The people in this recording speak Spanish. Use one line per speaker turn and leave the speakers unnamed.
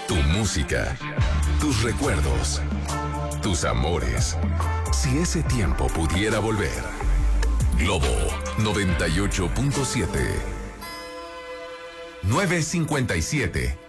Tu música, tus recuerdos, tus amores. Si ese tiempo pudiera volver. Globo 98.7. 957.